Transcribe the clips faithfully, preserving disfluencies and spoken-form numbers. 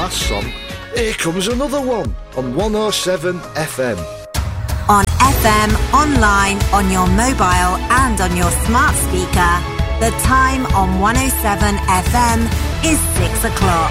last song, here comes another one on one oh seven F M. On F M, online, on your mobile and on your smart speaker, the time on one oh seven F M is six o'clock.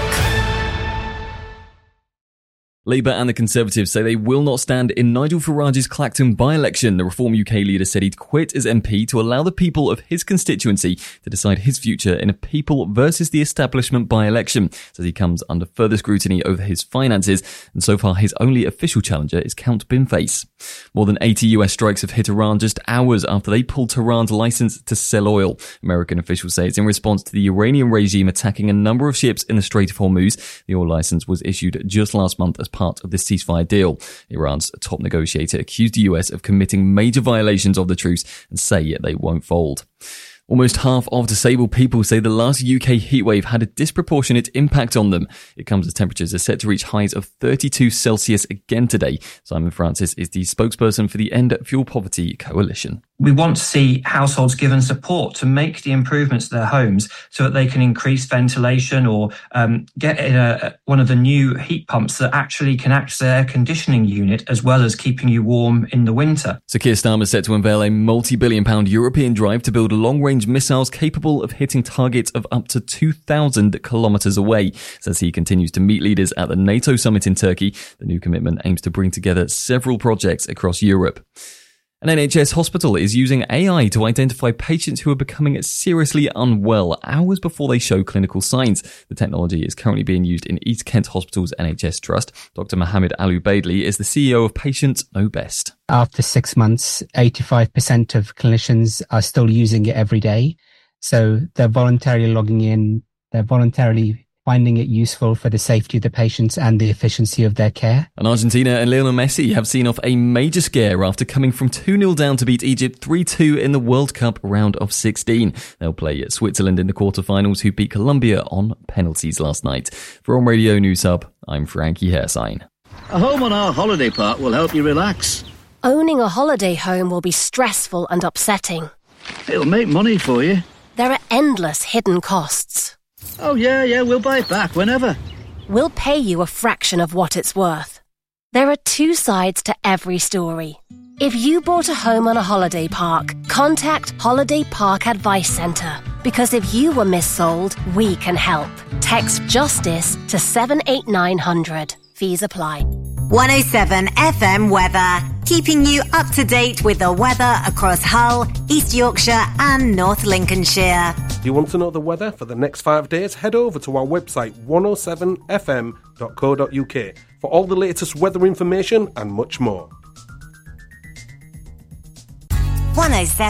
Labour and the Conservatives say they will not stand in Nigel Farage's Clacton by-election. The Reform U K leader said he'd quit as M P to allow the people of his constituency to decide his future in a people versus the establishment by-election. Says he comes under further scrutiny over his finances, and so far his only official challenger is Count Binface. More than eighty U S strikes have hit Iran just hours after they pulled Tehran's license to sell oil. American officials say it's in response to the Iranian regime attacking a number of ships in the Strait of Hormuz. The oil license was issued just last month as part of the ceasefire deal. Iran's top negotiator accused the U S of committing major violations of the truce and say they won't fold. Almost half of disabled people say the last U K heatwave had a disproportionate impact on them. It comes as temperatures are set to reach highs of thirty-two Celsius again today. Simon Francis is the spokesperson for the End Fuel Poverty Coalition. We want to see households given support to make the improvements to their homes so that they can increase ventilation or um, get in a, one of the new heat pumps that actually can act as an air conditioning unit as well as keeping you warm in the winter. So Keir Starmer is set to unveil a multi-billion pound European drive to build long-range missiles capable of hitting targets of up to two thousand kilometres away. Says he continues to meet leaders at the NATO summit in Turkey. The new commitment aims to bring together several projects across Europe. An N H S hospital is using A I to identify patients who are becoming seriously unwell hours before they show clinical signs. The technology is currently being used in East Kent Hospital's N H S Trust. Doctor Mohammed Al-Ubaidli is the C E O of Patients Know Best. After six months, eighty-five percent of clinicians are still using it every day. So they're voluntarily logging in, they're voluntarily finding it useful for the safety of the patients and the efficiency of their care. And Argentina and Lionel Messi have seen off a major scare after coming from two nil down to beat Egypt three two in the World Cup round of sixteen. They'll play Switzerland in the quarterfinals, who beat Colombia on penalties last night. For On Radio News Hub, I'm Frankie Hairsign. A home on our holiday park will help you relax. Owning a holiday home will be stressful and upsetting. It'll make money for you. There are endless hidden costs. Oh, yeah, yeah, we'll buy it back whenever. We'll pay you a fraction of what it's worth. There are two sides to every story. If you bought a home on a holiday park, contact Holiday Park Advice Centre. Because if you were missold, we can help. Text JUSTICE to seven eight nine hundred. Fees apply. one oh seven F M weather, keeping you up to date with the weather across Hull, East Yorkshire and North Lincolnshire. Do you want to know the weather for the next five days? Head over to our website one oh seven f m dot co dot u k for all the latest weather information and much more. one oh seven